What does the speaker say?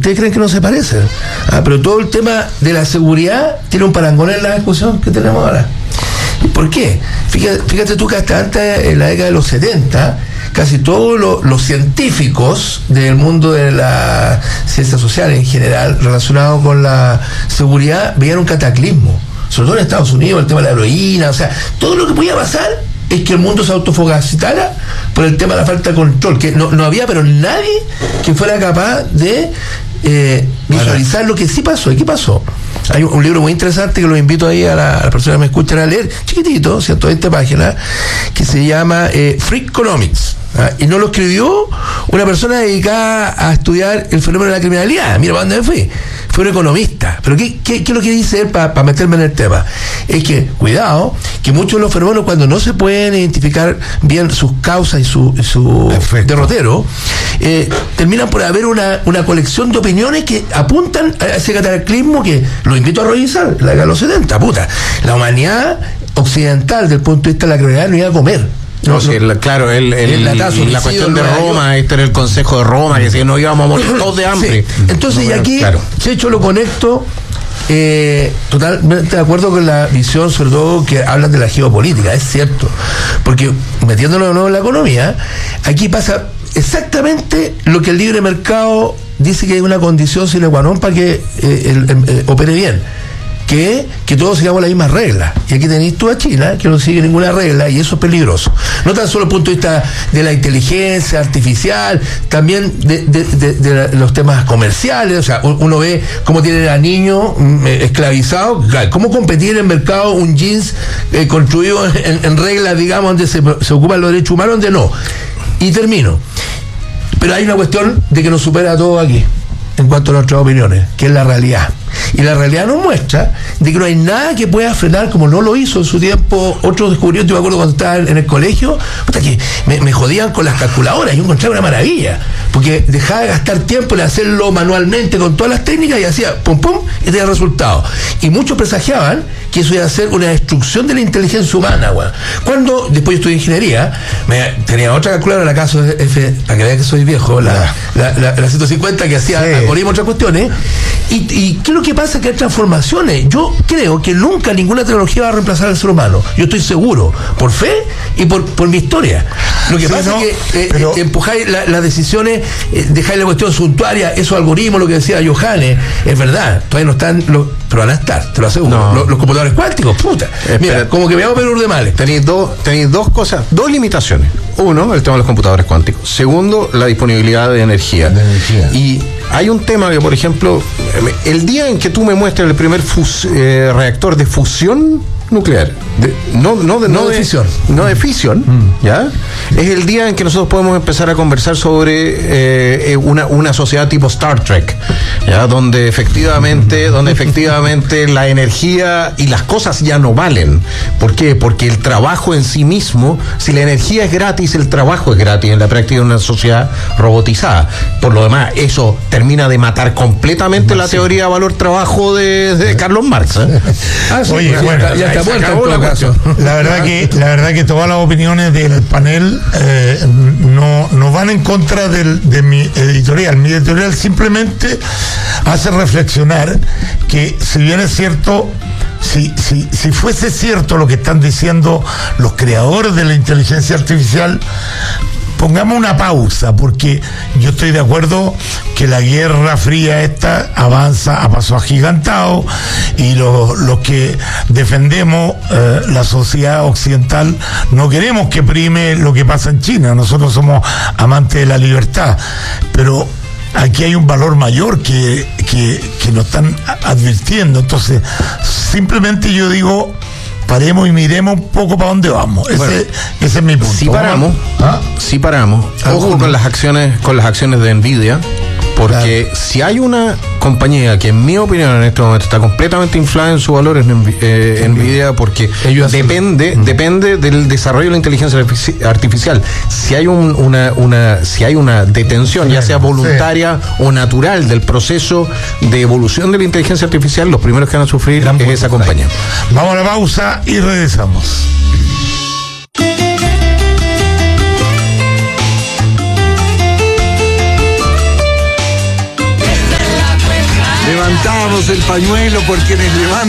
ustedes creen que no se parecen. Pero todo el tema de la seguridad tiene un parangón en la discusión que tenemos ahora. ¿Por qué? Fíjate tú que hasta antes, en la década de los 70, casi todos los científicos del mundo de la ciencia social en general, relacionados con la seguridad, veían un cataclismo. Sobre todo en Estados Unidos, el tema de la heroína, o sea, todo lo que podía pasar es que el mundo se autofagocitara por el tema de la falta de control, que no había pero nadie que fuera capaz de visualizar lo que sí pasó. ¿Y qué pasó? Hay un libro muy interesante que los invito ahí a la persona que me escuchan a leer, chiquitito, 120 páginas, que se llama Freakonomics. Y no lo escribió una persona dedicada a estudiar el fenómeno de la criminalidad. Mira, ¿para dónde me fui? Fue un economista. Pero ¿qué es lo que dice él para meterme en el tema? Es que, cuidado, que muchos de los fenómenos, cuando no se pueden identificar bien sus causas y su derrotero, terminan por haber una colección de opiniones que apuntan a ese cataclismo que lo invito a revisar, la de los 70. La humanidad occidental, desde el punto de vista de la criminalidad, no iba a comer. La cuestión de Roma, este era el Consejo de Roma, que si no íbamos a morir todos de hambre. Sí. Entonces, y aquí, Checho, lo conecto totalmente de acuerdo con la visión, sobre todo que hablan de la geopolítica, es cierto, porque metiéndonos de nuevo en la economía, aquí pasa exactamente lo que el libre mercado dice que es una condición sine qua non para que opere bien. Que todos sigamos las mismas reglas. Y aquí tenéis tú a China, que no sigue ninguna regla, y eso es peligroso. No tan solo desde el punto de vista de la inteligencia artificial, también de los temas comerciales. O sea, uno ve cómo tienen a niños esclavizados, cómo competir en el mercado un jeans construido en reglas, digamos, donde se ocupan los derechos humanos, donde no. Y termino. Pero hay una cuestión de que nos supera a todos aquí, en cuanto a nuestras opiniones, que es la realidad. Y la realidad nos muestra de que no hay nada que pueda frenar, como no lo hizo en su tiempo otros descubrimientos. Yo me acuerdo cuando estaba en el colegio, que me jodían con las calculadoras. Yo encontraba una maravilla, porque dejaba de gastar tiempo en hacerlo manualmente con todas las técnicas y hacía pum pum y tenía resultados. Y muchos presagiaban que eso iba a ser una destrucción de la inteligencia humana, güey. Cuando después yo estudié ingeniería, tenía otra calculadora, la caso F, para que vean que soy viejo, la 150, que hacía algoritmos, otras cuestiones. Y ¿qué es lo que pasa? Que hay transformaciones. Yo creo que nunca ninguna tecnología va a reemplazar al ser humano. Yo estoy seguro, por fe y por mi historia. Lo que pasa es que empujáis las decisiones, dejáis la cuestión suntuaria, esos algoritmos, lo que decía Johannes, es verdad, todavía no están, pero van a estar, te lo aseguro. No. Los computadores cuánticos, mira, como que veamos Perú de males. Tenéis dos cosas, dos limitaciones. Uno, el tema de los computadores cuánticos. Segundo, la disponibilidad de energía. Y hay un tema que, por ejemplo, el día en que tú me muestres el primer reactor de fusión nuclear, no de fisión. No de fisión, ¿ya? Es el día en que nosotros podemos empezar a conversar sobre una sociedad tipo Star Trek, ¿ya? Donde efectivamente la energía y las cosas ya no valen. ¿Por qué? Porque el trabajo en sí mismo, si la energía es gratis, el trabajo es gratis en la práctica de una sociedad robotizada. Por lo demás, eso termina de matar completamente la teoría de valor-trabajo de Carlos Marx. Oye, bueno, ya está muerto en todo caso. La verdad que todas las opiniones del panel no van en contra de mi editorial. Mi editorial simplemente hace reflexionar que, si bien es cierto, si fuese cierto lo que están diciendo los creadores de la inteligencia artificial, pongamos una pausa, porque yo estoy de acuerdo que la Guerra Fría esta avanza a paso agigantado, y los que defendemos la sociedad occidental no queremos que prime lo que pasa en China. Nosotros somos amantes de la libertad, pero aquí hay un valor mayor que nos están advirtiendo. Entonces, simplemente yo digo, paremos y miremos un poco para dónde vamos. Ese es mi punto. Si paramos, ojo con las acciones de Nvidia, porque si hay una compañía que, en mi opinión, en este momento está completamente inflada en su valor, es Nvidia, porque depende del desarrollo de la inteligencia artificial. Si hay una detención, ya sea voluntaria o natural, del proceso de evolución de la inteligencia artificial, los primeros que van a sufrir es esa compañía. Vamos a la pausa y regresamos. levantamos el pañuelo por quienes levantan